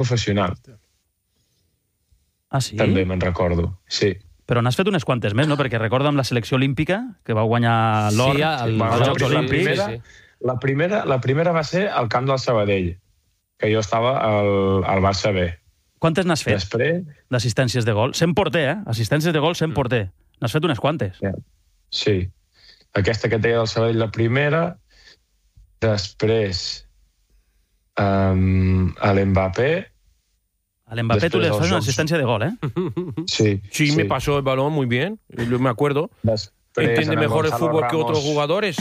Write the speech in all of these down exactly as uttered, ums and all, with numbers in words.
professional. Ah, sí? També me'n recordo, sí. Però n'has fet unes quantes més, no? Perquè recordo amb la selecció olímpica, que va guanyar l'or Sí, al- als la, Jocs la, Olímpics. primera, sí, sí. la, primera, la primera va ser al camp del Sabadell, que jo estava al, al Barça B. Quantes n'has fet, Després... d'assistències de gol? Sent porter, eh? Assistències de gol sent porter. N'has fet unes quantes. Ja. Sí. Aquesta que et deia del Sabadell, la primera. Després, um, a l'Mbappé. A l'Mbappé tu li has Després fet una els assistència de gol, eh? Sí, Sí, sí. me pasó el balón muy bien, yo me acuerdo. Després, Entiende en mejor el Gonzalo fútbol que Ramos. otros jugadores.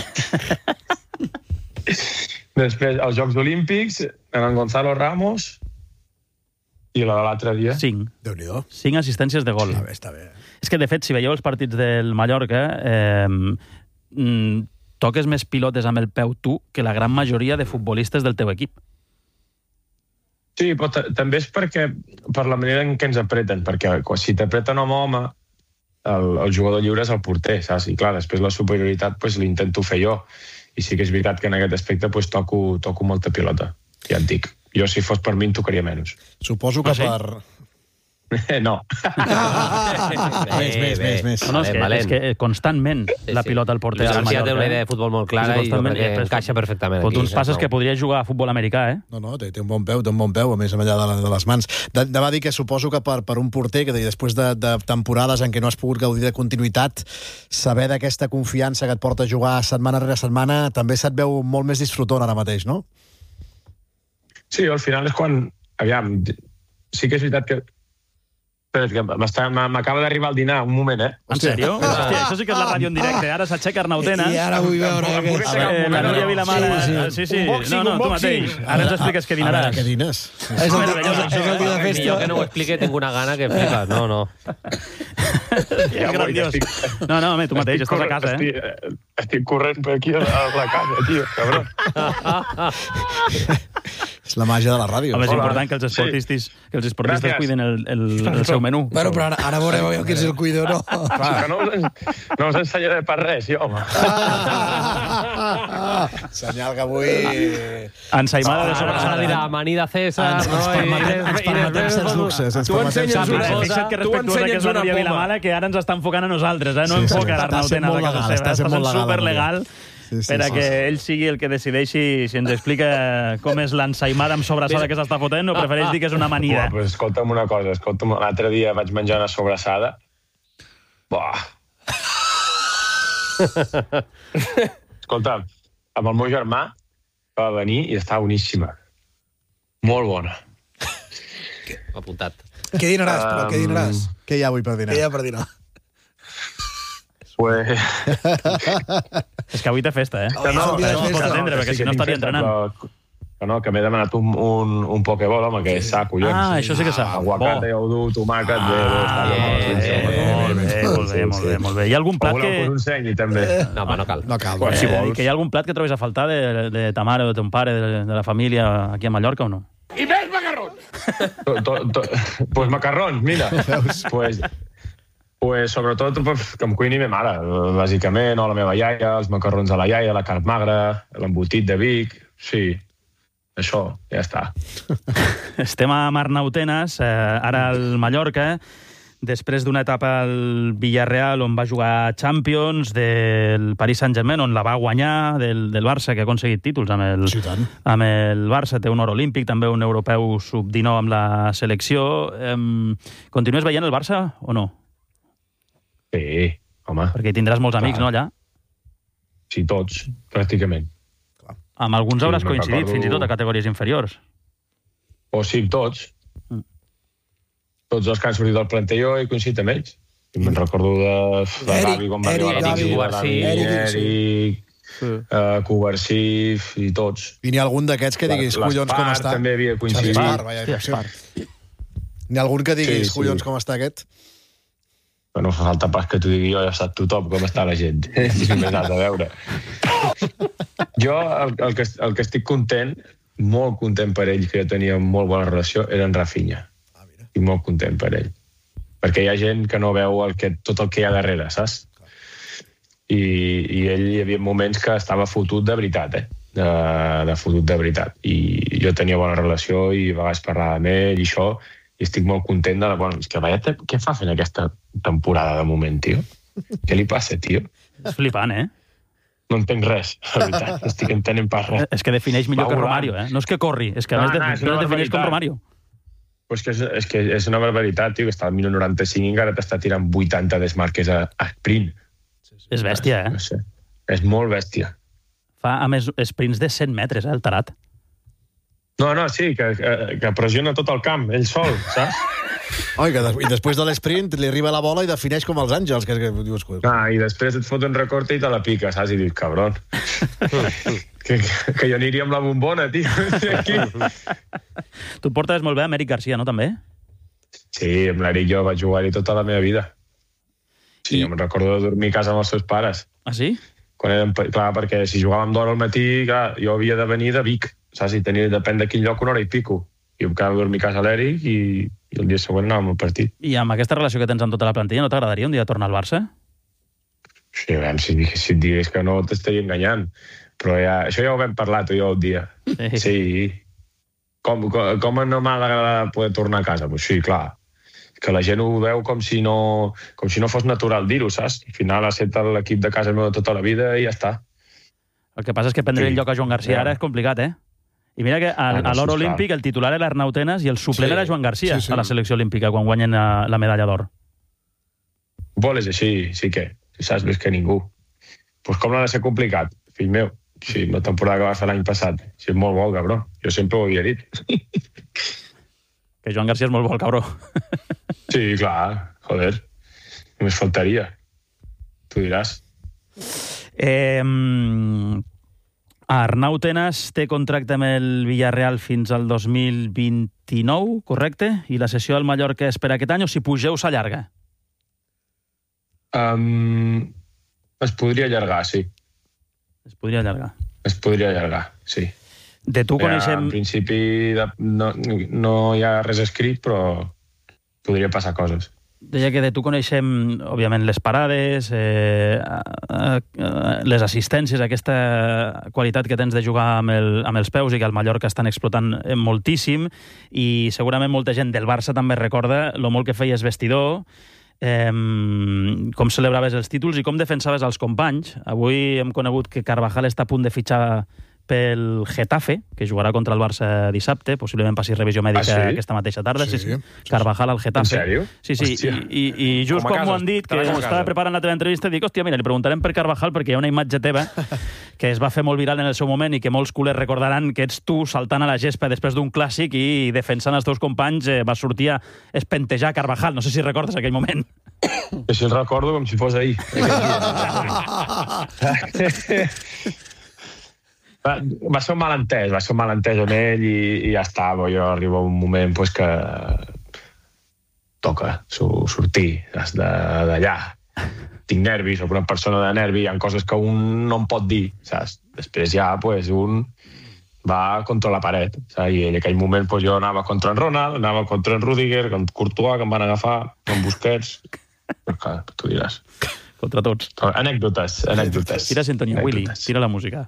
Després, als Jocs Olímpics, en en Gonzalo Ramos i la de l'altre dia. Cinc. Déu-n'hi-do. Cinc assistències de gol. Està bé, està bé. És que, de fet, si veieu els partits del Mallorca, eh, mm, toques més pilotes amb el peu tu que la gran majoria de futbolistes del teu equip. Sí, però ta- també és perquè per la manera en què ens apreten, perquè quan- si t'apreten home a home, el, el jugador lliure és el porter, saps? I clar, després la superioritat pues, l'intento fer jo. I sí que és veritat que en aquest aspecte pues, toco, toco molta pilota, ja et dic. Jo, si fos per mi, en tocaria menys. Suposo que Ah, sí? per... No. Més, més, més, més. No, no, és, que, valent. és que constantment Sí, la sí. pilota al porter Luis del García té Mallorca. una eh? idea de futbol molt clara Sí, i jo constantment, crec que eh, encaixa perfectament. Però tu aquí, ens passes no? que podria jugar a futbol americà, eh? No, no, té, té un bon peu, té un bon peu, a més, més enllà de, la, de les mans. De, de va dir que suposo que per, per un porter, que després de, de temporades en què no has pogut gaudir de continuïtat, saber d'aquesta confiança que et porta a jugar setmana rere setmana, també se't veu molt més disfrutant ara mateix, no? Sí, al final és quan... Aviam, sí que és veritat que... Espera, que m'està- m'acaba d'arribar al dinar, un moment, eh? En sèrio? Hòstia, això sí que és la ràdio en directe. Ara s'aixeca Arnau Tenas. I ara vull veure... Em puc Que... aixecar? Eh, la Núria Vilamala. Sí, Sí, sí. sí. No, no, tu mateix. Ara ens expliques què A veure, dinaràs. què dines? És el, és, és el dia de Ni festa. jo que no ho explique tinc una gana que flipes. No, no. És grandiós. No, no, home, tu mateix, estàs a casa, eh? Estic, estic corrent per aquí a la, a la casa, tio, cabrón. És la màgia de la ràdio. Home, és Hola. important que els esportistes, que els esportistes Gràcies. cuiden el, el, el seu menú. Bueno, però ara, ara veureu jo qui és el cuido, no? Clar, que no us, en- no us ensenyaré per res, jo, home. Senyal que avui... Ensaïmada de Ara, ara sobrassada. dirà amanida César, Ens- ens no? I- permetem- ens i- i permetem després- certs luxes. Ens Tu permetem ensenyes certs una luxes. cosa. Fixa't que Tu respectuosa que és ensenyes la una Núria poma. Vilamala, que ara ens està enfocant a nosaltres, eh? No Sí, sí, enfoca està l'Arnau sent Tenas a molt casa legal, seva. està sent Està molt sent legal, superlegal Sí, sí, per a sí, que sí. ell sigui el que decideixi si ens explica com és l'ensaïmada amb sobrassada que s'està fotent o prefereix dir que és una amanida. Buah, pues escolta'm una cosa, escolta'm, l'altre dia vaig menjar una sobrassada. Buah. Escolta, amb el meu germà va venir i estava boníssima. Molt bona. Apuntat. Què dinaràs, però? Què dinaràs? Què hi ha avui per dinar? Què hi ha per dinar? Pues... És que avui té festa, eh? Avui és el dia de no, festa. no, atendre, perquè si no estaria entrenant. Però, que no, que m'he demanat un, un, un pokeball, home, que és sa, collons. Ah, això sí que s'ha. Aguacate, ou tomàquet... Ah, bé, bé, molt bé, molt bé, molt bé, molt bé. Hi ha algun plat O voleu que... que us ensenyi, també. No, home, no cal. No cal. Bueno, Eh, si Eh, vols. que hi ha algun plat que trobis a faltar de, de ta mare o de ton pare, de, de la família aquí a Mallorca o no? To, to, to, pues macarrons, mira. pues, pues sobretot pues, que em cuini ma mare, bàsicament, o la meva iaia, els macarrons de la iaia, la carn magra, l'embotit de Vic, sí, això, ja està. Estem amb Arnau Tenas, eh, ara al Mallorca, després d'una etapa al Villarreal on va jugar Champions, del Paris Saint-Germain on la va guanyar, del, del Barça, que ha aconseguit títols amb el, Sí, tant. amb el Barça, té un or olímpic, també un europeu sub dinou amb la selecció. Eh, continues veient el Barça o no? Sí, home, Perquè hi tindràs molts amics, Clar. no, allà? sí, tots, pràcticament. Amb alguns Sí, hauràs me'n coincidit, recordo. fins i tot a categories inferiors. O sí, tots. Mm. Tots els que han sortit del planter jo he coincidit amb ells. I me'n recordo de, de Eric, Gavi, quan va Eric, arribar la Gavi, Gavi, Eric, Eric, Eric, uh, Covarsif i tots. I n'hi ha algun d'aquests que diguis, collons, com està? també havia coincidit. Espar, vaja, Sí, sí. Espar. N'hi ha algun que diguis, Sí, sí. collons, com està aquest? Però no fa falta pas que t'ho digui jo, ja sap tothom com està la gent. Si m'has de veure. Jo el, el, que, el que estic content, molt content per ell, que jo tenia molt bona relació, era en Rafinha. Ah, mira. I molt content per ell. Perquè hi ha gent que no veu el que, tot el que hi ha darrere, saps? I, I ell hi havia moments que estava fotut de veritat, eh? de, de fotut de veritat. I jo tenia bona relació i a vegades parlava amb ell i això, i estic molt content de la... Bueno, és que veia, què fa fent aquesta temporada de moment, tio? Què li passa, tio? És flipant, eh? No entenc res, la veritat. No estic entenent pas res. És que defineix millor Va que volant. Romario, eh? No és que corri, és que a No, més de, no, és una no defineix com barbaritat. Romario. Pues que és, és que és una barbaritat, tio, que està al minut noranta-cinc i encara t'està tirant vuitanta desmarques a, a sprint. És bèstia, eh? No sé. És molt bèstia. Fa, a més, sprints de cent metres, eh, el tarat. No, no, sí, que, que, que pressiona tot el camp, ell sol, saps? Oi, que des i després de l'esprint li arriba la bola i defineix com els àngels, que, que dius... Ah, i després et fot un recorte i te la pica, saps? I dius, cabron. que, que jo aniria amb la bombona, tio. Aquí. Tu et portes molt bé amb Eric Garcia, no, també? Sí, amb l'Eric jo vaig jugar-hi tota la meva vida. Sí, I- I... em recordo de dormir a casa amb els seus pares. Ah, sí? Quan érem, pe- clar, perquè si jugàvem d'hora al matí, clar, jo havia de venir de Vic, saps? I tenia, depèn de quin lloc, una hora i pico. I em quedava a dormir a casa a l'Eric i, i el dia següent anàvem al partit. I amb aquesta relació que tens amb tota la plantilla, no t'agradaria un dia tornar al Barça? Sí, a veure, si, si et digués que no t'estaria enganyant. Però ja, això ja ho vam parlar tu i jo el dia. Sí. Sí. Com, com, com no m'ha d'agradar poder tornar a casa? Pues sí, clar. Que la gent ho veu com si no, com si no fos natural dir-ho, saps? Al final ha estat l'equip de casa meva tota la vida i ja està. El que passa és que prendre Sí. el lloc a Joan Garcia Ja. ara és complicat, eh? I mira que a, Ah, no, a l'or sisplau. olímpic el titular era Arnau Tenas i el suplent Sí. era Joan Garcia Sí, sí. a la selecció olímpica quan guanyen la, la medalla d'or. Vol és així, sí que, si saps més que ningú. Pues com l'ha de ser complicat, fill meu? Sí, la temporada que va fer l'any passat. Sí, és molt bo, cabró. Jo sempre ho havia dit. Que Joan Garcia és molt bo, el cabró. Sí, clar, joder. Només faltaria. Tu diràs. Eh, Arnau Tenas té contracte amb el Villarreal fins al dos mil vint-i-nou, correcte? I la sessió al Mallorca és per aquest any, o si pugeu s'allarga? Um, es podria allargar, sí. Es podria allargar. Es podria allargar, sí. De tu Ja, coneixem... en principi de, no, no hi ha res escrit, però podria passar coses. Deia que de tu coneixem, òbviament, les parades, eh, eh, les assistències, aquesta qualitat que tens de jugar amb, el, amb els peus i que al Mallorca estan explotant moltíssim, i segurament molta gent del Barça també recorda lo molt que feies vestidor, eh, com celebraves els títols i com defensaves els companys. Avui hem conegut que Carvajal està a punt de fitxar pel Getafe, que jugarà contra el Barça dissabte, possiblement passi revisió mèdica Ah, sí? aquesta mateixa tarda. Sí, Sí, sí. sí. Carvajal al Getafe. En sèrio? Sí, sí, Hòstia. i, i, i just Com a com m'ho casa, han dit, que estarà com a estava casa. preparant la teva entrevista, dic, hòstia, mira, li preguntarem per Carvajal perquè hi ha una imatge teva que es va fer molt viral en el seu moment i que molts culers recordaran que ets tu saltant a la gespa després d'un clàssic i defensant els teus companys, eh, va sortir a espentejar Carvajal. No sé si recordes aquell moment. Que si el recordo com si fos ahir. va, va ser un malentès, va ser un malentès amb ell i, i ja està. Jo arriba un moment pues, que toca su- sortir des de- d'allà. Tinc nervis, soc una persona de nervi, hi ha coses que un no em pot dir, saps? Després ja pues, un va contra la paret, saps? I en aquell moment pues, jo anava contra en Ronald, anava contra en Rudiger, amb Courtois, que em van agafar, amb Busquets. Però, clar, tu diràs. Contra tots. Però anècdotes, anècdotes. Tira sintonia, Willy. Anècdotes. Tira la música.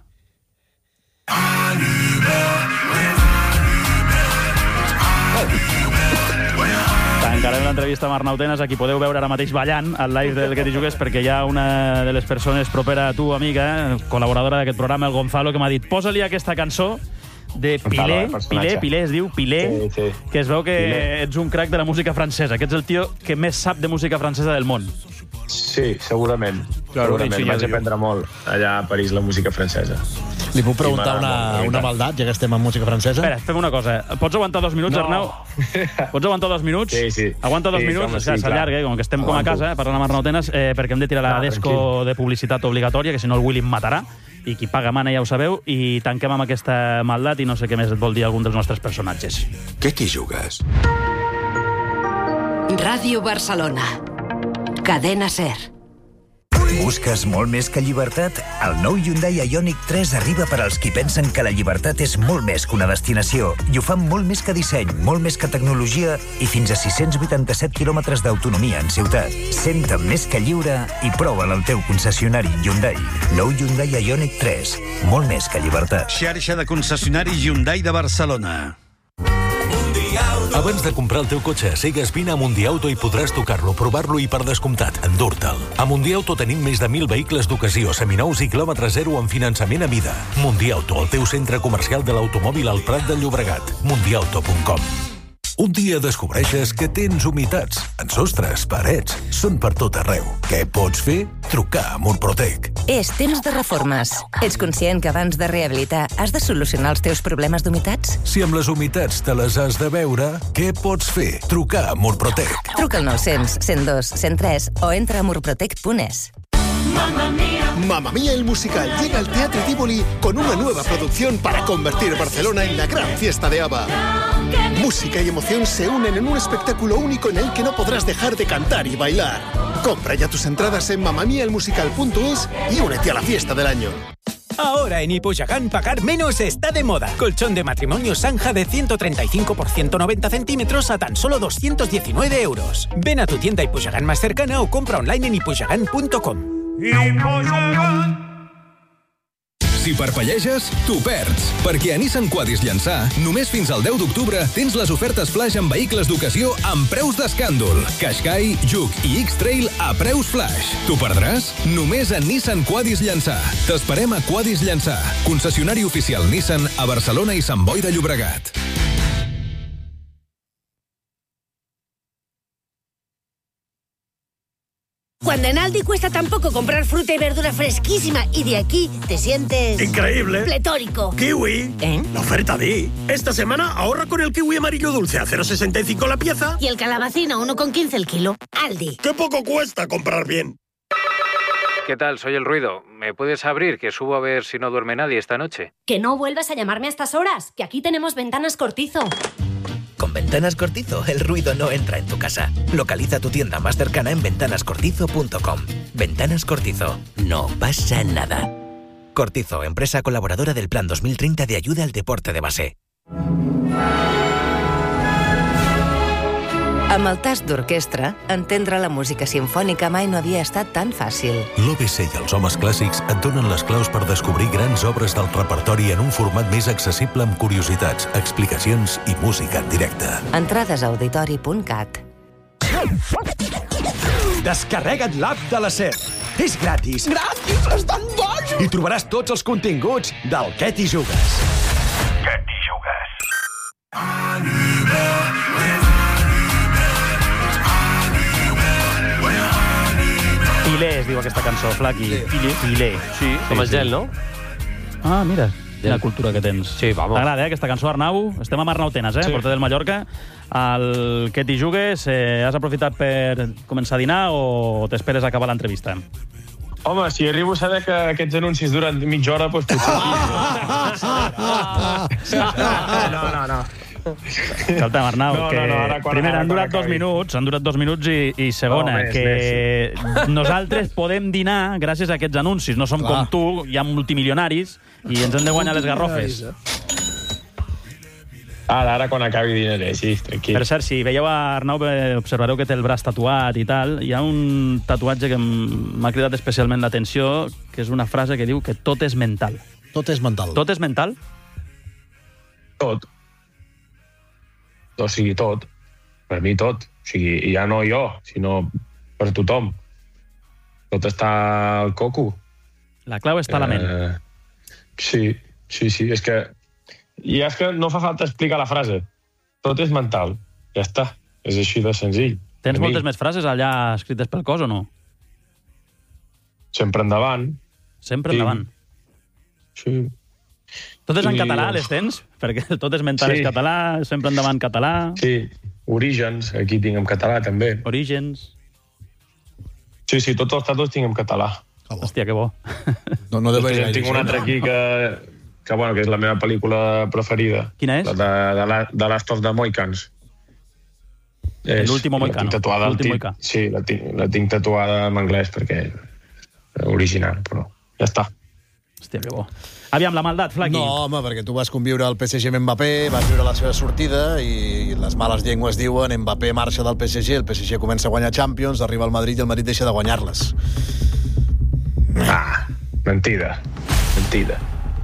Tancarem l'entrevista amb Arnau Tenas, a qui podeu veure ara mateix ballant al live del Que t'hi jugues, perquè hi ha una de les persones propera a tu, amiga, col·laboradora d'aquest programa, el Gonzalo, que m'ha dit posa-li aquesta cançó de Gonzalo, Pilé, el personatge. Pilé, Pilé, es diu Pilé, Sí, sí. que es veu que Pilé. ets un crac de la música francesa, que ets el tio que més sap de música francesa del món. Sí, segurament. Claro, segurament. sí, ja Vaig diu. aprendre molt allà a París la música francesa. Li puc preguntar I m'agrada una, molt, una la maldat, ja que estem en música francesa? Espera, fem una cosa. Pots aguantar dos minuts, No. Arnau? Pots aguantar dos minuts? Sí, sí. Aguanta dos Sí, minuts, home, o sigui, sí, s'allarga, clar. eh, com que estem com a Aguanto. casa, eh, parlant amb Arnau Tenas, eh, perquè hem de tirar la Ah, desco tranquil. de publicitat obligatòria, que si no el Willy em matarà, i qui paga mana ja ho sabeu, i tanquem amb aquesta maldat i no sé què més et vol dir algun dels nostres personatges. Què t'hi jugues? Ràdio Barcelona. Cadena SER. Busques molt més que llibertat? El nou Hyundai Ioniq tres arriba per als qui pensen que la llibertat és molt més que una destinació i ho fan molt més que disseny, molt més que tecnologia i fins a sis-cents vuitanta-set quilòmetres d'autonomia en ciutat. Senta't més que lliure i prova'l al teu concessionari Hyundai. Nou Hyundai Ioniq tres. Molt més que llibertat. Xarxa de concessionaris Hyundai de Barcelona. Abans de comprar el teu cotxe a cegues, vine a Mundiauto i podràs tocar-lo, provar-lo i, per descomptat, endur-te'l. A Mundiauto tenim més de mil vehicles d'ocasió, seminous i quilòmetre zero amb finançament a mida. Mundiauto, el teu centre comercial de l'automòbil al Prat de Llobregat. mundiauto punt com. Un dia descobreixes que tens humitats en sostres, parets, són per tot arreu. Què pots fer? Trucar a Murprotec. És temps de reformes. Ets conscient que abans de rehabilitar has de solucionar els teus problemes d'humitats? Si amb les humitats te les has de veure, què pots fer? Trucar a Murprotec. Truca al nou cents, cent dos, cent tres o entra a murprotec punt es. Mamma Mía. Mamma Mía el musical llega al Teatro Tívoli con una nueva producción para convertir Barcelona en la gran fiesta de ABBA. Música y emoción se unen en un espectáculo único en el que no podrás dejar de cantar y bailar. Compra ya tus entradas en mamma mia el musical punto es y únete a la fiesta del año. Ahora en Hipoyagán pagar menos está de moda. Colchón de matrimonio Sanja de ciento treinta y cinco por ciento noventa centímetros a tan solo doscientos diecinueve euros. Ven a tu tienda Hipoyagán más cercana o compra online en hipoyagán punto com. Si parpelleges, t'ho perds. Perquè a Nissan Quadis Llançà, només fins al deu d'octubre, tens les ofertes flash en vehicles d'ocasió amb preus d'escàndol. Qashqai, Juke i X-Trail a preus flash. T'ho perdràs? Només a Nissan Quadis Llançà. T'esperem a Quadis Llançà, concessionari oficial Nissan a Barcelona i Sant Boi de Llobregat. Cuando en Aldi cuesta tan poco comprar fruta y verdura fresquísima y de aquí te sientes... ¡Increíble! ¡Pletórico! ¡Kiwi! ¿Eh? La oferta di. Esta semana ahorra con el kiwi amarillo dulce a cero coma sesenta y cinco la pieza. Y el calabacín a uno coma quince el kilo. Aldi. ¡Qué poco cuesta comprar bien! ¿Qué tal? Soy El Ruido. ¿Me puedes abrir? Que subo a ver si no duerme nadie esta noche. Que no vuelvas a llamarme a estas horas, que aquí tenemos Ventanas Cortizo. Con Ventanas Cortizo, el ruido no entra en tu casa. Localiza tu tienda más cercana en ventanas cortizo punto com. Ventanas Cortizo. No pasa nada. Cortizo, empresa colaboradora del Plan dos mil treinta de ayuda al deporte de base. Amb el tast d'orquestra, entendre la música simfònica mai no havia estat tan fàcil. L'O B C i els homes clàssics et donen les claus per descobrir grans obres del repertori en un format més accessible amb curiositats, explicacions i música en directe. Entrades a auditori punt cat. Descarrega't l'app de la SER. És gratis. Gratis? Estan bojos! I trobaràs tots els continguts del Què t'hi jugues. Què t'hi jugues? Filé es diu aquesta cançó, Flaky. Filé. Filé. Sí, com el gel, no? Ah, mira, quina cultura que tens. Sí, vamos. T'agrada, eh, aquesta cançó, Arnau? Estem amb Arnau Tenas, eh, Sí. porter del Mallorca. El Què t'hi jugues, eh, has aprofitat per començar a dinar o t'esperes a acabar l'entrevista? Home, si arribo a saber que aquests anuncis duren mitja hora, doncs potser... no, no, no. Escolta'm, Arnau, No, que no, no, ara quan- primer ara han quan durat dos acabi. minuts, han durat dos minuts i, i segona, No, més, que nosaltres podem dinar gràcies a aquests anuncis. No som Clar. com tu, hi ha multimilionaris i ens hem de guanyar les garrofes. Ara, ara quan acabi dinaré, sí, tranquil. Per cert, si veieu a Arnau, eh, observareu que té el braç tatuat i tal. Hi ha un tatuatge que m- m'ha cridat especialment l'atenció, que és una frase que diu que tot és mental. Tot és mental. Tot és mental? Tot. O sigui, tot. Per mi tot. O sigui, ja no jo, sinó per tothom. Tot està al coco. La clau està a la ment. Eh, sí, sí, sí. És que... I és que no fa falta explicar la frase. Tot és mental. Ja està. És així de senzill. Tens Per mi. moltes més frases allà escrites pel cos o no? Sempre endavant. Sempre Sí. endavant. Sí. Totes en I- català les tens? Perquè el tot és mental Sí. és català, sempre endavant català. Sí. Orígens, aquí tinc en català, també. Orígens. Sí, sí, tots els tatuats tinc en català. Hòstia, que bo. No, no deu Després haver en tinc un altre aquí que, que, bueno, que és la meva pel·lícula preferida. Quina és? La de, de, la, de Last of the Mohicans. És- L'último la mohicano. tinc tatuada al L'último tit- mohicà. Sí, la tinc, la tinc tatuada en anglès perquè original, però ja està. Hòstia, que bo. Aviam, la maldat, Flaqui. No, home, perquè tu vas conviure al P S G amb Mbappé, vas viure la seva sortida i les males llengües diuen Mbappé marxa del P S G, el P S G comença a guanyar Champions, arriba al Madrid i el Madrid deixa de guanyar-les. Ah, mentida. Mentida.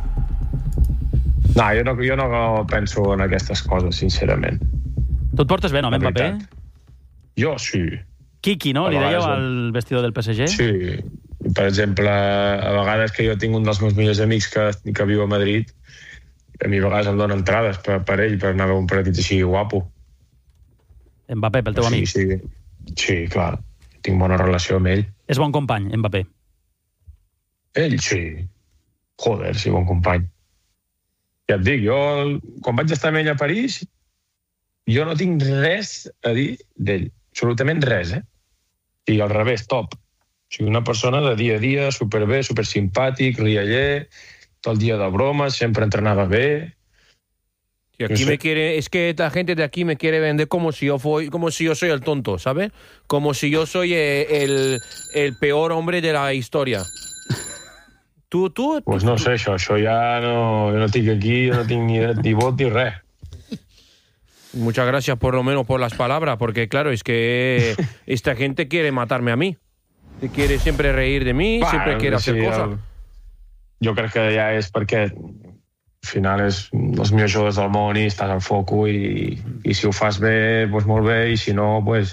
No, jo no, jo no penso en aquestes coses, sincerament. Tu et portes bé, no, amb Mbappé? Jo sí. Kiki, no? Li dèieu al vestidor del P S G? Sí. Per exemple, a vegades que jo tinc un dels meus millors amics que, que viu a Madrid, a mi a vegades em dona entrades per, per ell, per anar a veure un partit així guapo. Mbappé, pel teu sí, amic? Sí, sí, clar. Tinc bona relació amb ell. És bon company, Mbappé? Ell, sí. Joder, sí, bon company. Ja et dic, jo, quan vaig estar amb ell a París, jo no tinc res a dir d'ell. Absolutament res, eh? I al revés, top. O sigui, una persona de dia a dia, superbé, supersimpàtic, rialler, tot el dia de bromes, siempre entrenaba bé. Y aquí me quiere, es que la gente de aquí me quiere vender como si yo fui, como si yo soy el tonto, ¿sabes? Como si yo soy el, el peor hombre de la historia. Tú, tú... Pues no sé, això, això ja no, jo no tinc aquí, jo no tinc ni, ni vot ni res. Muchas gracias por lo menos por las palabras, porque claro, es que esta gente quiere matarme a mí. Quiere siempre reír de mí, bueno, siempre quiere hacer sí, cosas. El... Jo crec que ja és perquè al final és els millors jugadors del món i estàs al foco i, i si ho fas bé, doncs molt bé, i si no, doncs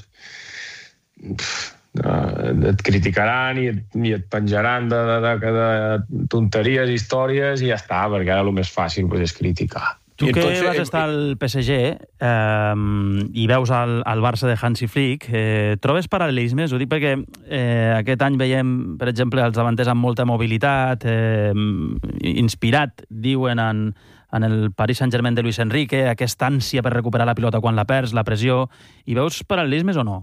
et criticaran i et, i et penjaran de, de, de, de tonteries, històries i ja està, perquè ara el més fàcil doncs, és criticar. Tu que entonces, vas estar al P S G eh, i veus el, el Barça de Hansi Flick, eh, trobes paral·lelismes? Ho dic perquè eh, aquest any veiem, per exemple, els davanters amb molta mobilitat, eh, inspirat, diuen, en, en el Paris Saint-Germain de Luis Enrique, aquesta ànsia per recuperar la pilota quan la perds, la pressió. I veus paral·lelismes o no?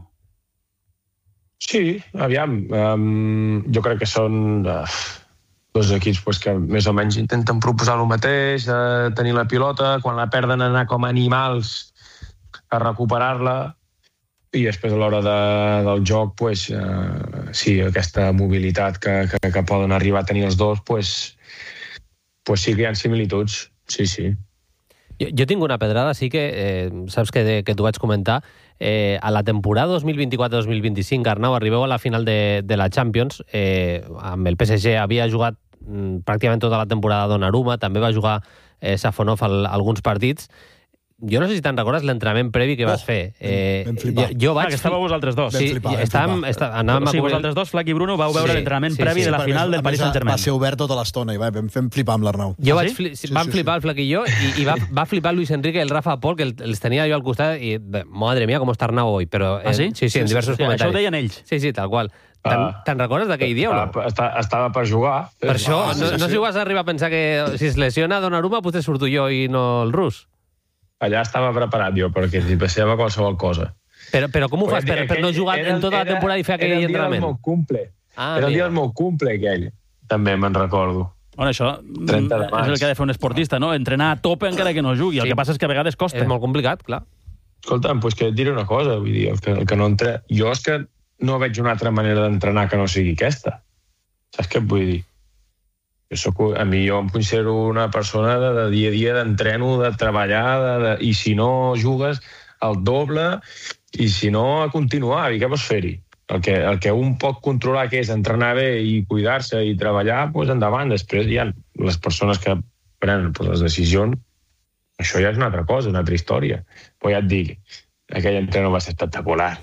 Sí, aviam. Um, jo crec que són... Uh... dos equips pues, que més o menys intenten proposar el mateix, de tenir la pilota, quan la perden anar com animals a recuperar-la, i després a l'hora de, del joc, pues, eh, sí, aquesta mobilitat que, que, que poden arribar a tenir els dos, pues, pues sí que hi ha similituds, sí, sí. Jo, jo tinc una pedrada, sí que, eh, saps que, que t'ho vaig comentar, eh, a la temporada dos mil vint-i-quatre dos mil vint-i-cinc, Arnau, arribeu a la final de, de la Champions, eh, amb el P S G havia jugat mm, pràcticament tota la temporada Donnarumma, també va jugar eh, Safonov al, alguns partits. Jo no sé si te'n recordes l'entrenament previ que vas oh, fer. Eh, vam flipar. Jo, jo vaig... Ah, que estàveu vosaltres dos. Sí, flipar, estàvem, està, anàvem o sigui, a cobrir... vosaltres dos, Flac i Bruno, vau veure sí, l'entrenament sí, previ sí, de la final del Paris Saint-Germain. Va ser obert tota l'estona i va, vam fer flipar amb l'Arnau. Jo ah, vaig sí? fli... sí, Vam sí, flipar sí. el Flac i jo i, i va, va flipar Luis Enrique i el Rafa Pol, que els tenia jo al costat i, madre mía, com està Arnau hoy. Però, eh, ah, sí? Sí, sí, en diversos sí, comentaris. Això ho deien ells. Sí, sí, tal qual. Te'n uh, te recordes d'aquell dia o no? Estava, estava per jugar. Per això, ah, no, sí, no sí. si ho vas arribar a pensar que si es lesiona Donnarumma, potser surto jo i no el rus. Allà estava preparat jo, perquè si passava qualsevol cosa. Però, però com ho fas per, per no jugar en tota la temporada i fer aquell entrenament? Era el dia del meu cumple. Ah, era el mira. dia del meu cumple, aquell. També me'n recordo. Bueno, això és el que ha de fer un esportista, no? Entrenar a tope encara que no jugui. El Sí. que passa és que a vegades costa. És molt complicat, clar. Escolta'm, doncs que et diré una cosa, vull dir, el que, el que no entre... Jo és que no veig una altra manera d'entrenar que no sigui aquesta. Saps què et vull dir? Jo soc, a mi jo em considero una persona de, de dia a dia d'entreno, de treballar, de, de, i si no jugues, el doble, i si no, a continuar, i què vols fer-hi? El que, el que un pot controlar, que és entrenar bé i cuidar-se i treballar, doncs endavant. Després hi ha les persones que prenen doncs, les decisions. Això ja és una altra cosa, una altra història. Però ja et dic, aquell entreno va ser espectacular.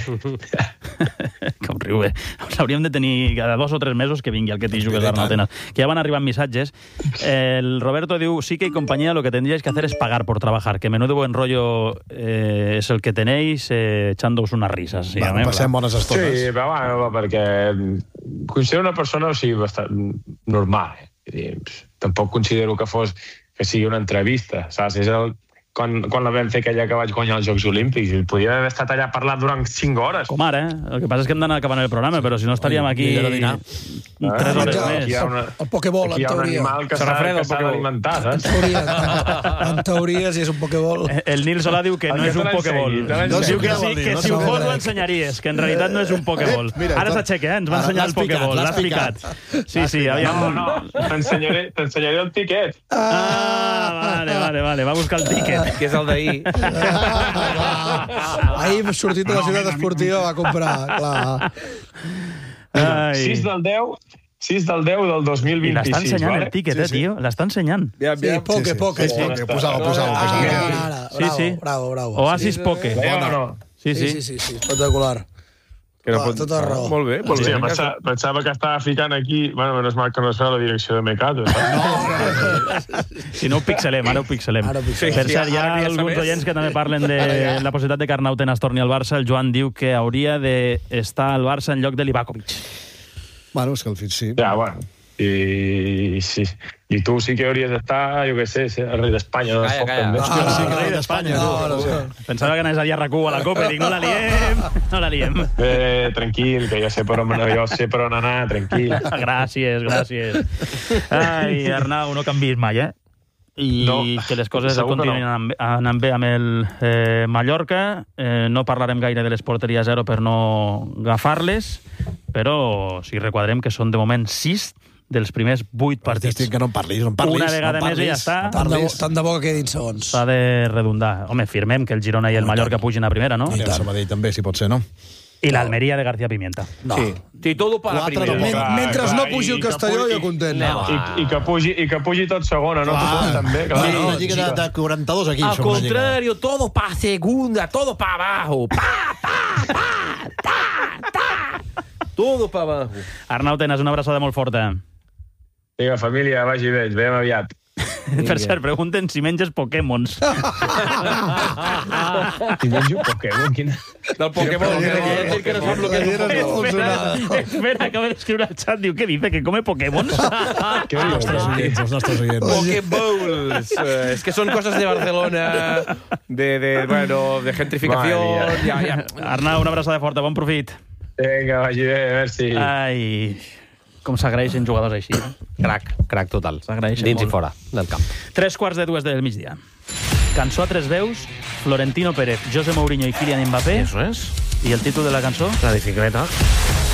Com riu bé. Hauríem de tenir cada dos o tres mesos que vingui el que t'hi jugues Arnau Tenas. Que ya van arribant missatges. El Roberto diu, sí que compañía lo que tendríais que hacer es pagar por trabajar, que menudo buen rollo eh, es el que tenéis eh, echándoos unas risas. Sí, va, passem bones estones. Sí, però bueno, perquè considero una persona o sigui, bastant normal. Eh? Tampoc considero que fos que sigui una entrevista, saps? És el quan, quan la vam fer aquella que vaig guanyar els Jocs Olímpics. Podria haver estat allà parlant durant cinc hores. Com ara, eh? El que passa és que hem d'anar acabant el programa, però si no estaríem aquí... I de dinar. Tres hores menjar més. Una, el Pokéball, aquí hi en ha un teoria. animal que Se s'ha refreda el que s'ha Pokéball. d'alimentar, En saps? teoria, en, en teoria, si és un Pokéball... El Nil Solà diu que no El que és un te Pokéball. l'ensenyi, te l'ensenyi. Diu que, No sé sí, què vol dir, que no si sé ho què fos vol ho dir. ensenyaries, que en realitat no és un Pokéball. Eh, mira, Ara clar. s'aixeca, eh? Ens va Ara ensenyar el l'has picat, Pokéball. l'has L'has picat. picat. Sí, sí, aviam... No, no, t'ensenyaré, t'ensenyaré el tiquet. Ah, vale, vale, vale. Va buscar el tiquet. Que és el d'ahir. Ahir hem sortit de la ciutat esportiva, va comprar, clar. Ai. sis del deu, sis del deu del dos mil I vint-i-sis. l'està ensenyant vale? el tiquet, eh, tio? L'està ensenyant. Bien, Sí, bien. poke, poke. Sí, sí, posava, posava. Ah, posava. ara, ara. Sí, Bravo, sí. bravo, bravo. Oasis Poke. Veieu o no? Sí, Sí, sí. sí, sí, sí, espectacular. Que no Clar, pot... tota raó. Molt bé, molt Hòstia, bé. pensava, pensava que estava ficant aquí... Bueno, menys mal que no es veu la direcció de Mecato. Si no ho pixelem, ara ho pixelem. Ara ho pixelem. Per Sí, cert, hi ha ara ja alguns sabés. oients que també parlen de la possibilitat de que Arnau Tenas torni al Barça. El Joan diu que hauria d'estar al Barça en lloc de Livakovic. Bueno, és que al fin sí. Ja, bueno. I, sí. I tu sí que hauries d'estar, jo què sé, ser el rei d'Espanya. No Calla, calla. També. Ah, sí, que rei rei d'Espanya, d'Espanya. No, no, no. Pensava que anaves allà a RAC u a la Copa i dic, no la liem, no la liem. Bé, tranquil, que jo sé per on, jo sé per on anar, tranquil. Gràcies, gràcies. Ai, Arnau, no canviïs mai, eh? I No, que les coses segur que continuïn no. anant, anant bé amb el eh, Mallorca. Eh, no parlarem gaire de les porteries zero per no agafar-les, però si requadrem que són de moment sis dels primers vuit partits. Estic que no en parlis, no en parlis. Una vegada no en més i ja parlis, està. no en Tant de, bo, parlis. tant de bo que quedin segons. S'ha de redundar. Home, firmem que el Girona i el Mallorca pugin a primera, no? I el Sabadell també, si pot ser, no? I l'Almeria de García Pimienta. No. Sí. Sí, todo para Quatre primero. de Men Clar, mentre clar, no pugi i el que Castelló, pugi- jo content. I, I, que pugi, I que pugi tot segona, no? Clar. Tu també, clar. Sí, no? una lliga de, de quaranta-dos equips. Al som una lliga. contrario, todo para segunda, todo para abajo. Pa, pa, pa, ta, ta. Todo para abajo. Arnau Tenas, una abraçada molt forta. Vinga, família, vagi bé, ens veiem aviat. Per cert, pregunten si menges Pokémons. Si menjo Pokémon, quina... Del Pokémon. Sí, que és el que no sap lo que és un Pokémon. Espera, espera, acaba d'escriure al xat, diu, què dice, que come Pokémons? Què Els nostres oients, els nostres oients. Pokéballs. Eh, es que son cosas de Barcelona, de, de, bueno, de gentrificación. Madre Ja, ja. Arnau, una abraçada forta, bon profit. Vinga, vagi bé, merci. Ai, com s'agraeixen jugadors així. Crac, crac total. S'agraeixen Dins i molt. fora del camp. Tres quarts de dues del migdia. Cançó a tres veus, Florentino Pérez, José Mourinho i Kylian Mbappé. Eso es. I el títol de la cançó? La bicicleta.